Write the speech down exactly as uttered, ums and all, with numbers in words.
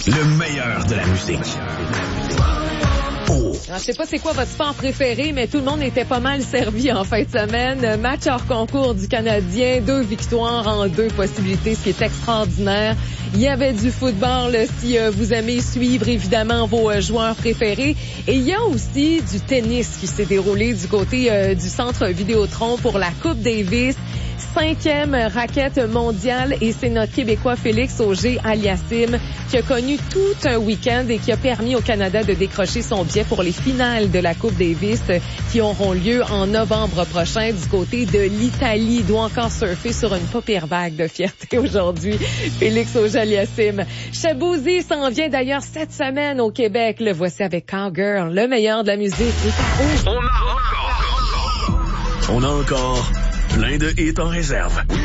Le meilleur de la musique. Oh. Alors, je sais pas c'est quoi votre sport préféré, mais tout le monde était pas mal servi en fin de semaine. Match hors concours du Canadien, deux victoires en deux possibilités, ce qui est extraordinaire. Il y avait du football, si euh, vous aimez suivre évidemment vos euh, joueurs préférés. Et il y a aussi du tennis qui s'est déroulé du côté euh, du centre Vidéotron pour la Coupe Davis. Cinquième raquette mondiale et c'est notre Québécois Félix Auger-Aliassime qui a connu tout un week-end et qui a permis au Canada de décrocher son billet pour les finales de la Coupe Davis qui auront lieu en novembre prochain du côté de l'Italie. Il doit encore surfer sur une pas pire vague de fierté aujourd'hui. Félix Auger-Aliassime. Shaboozey s'en vient d'ailleurs cette semaine au Québec. Le voici avec Cowgirl, le meilleur de la musique. On a encore, on a encore plein de hits en réserve.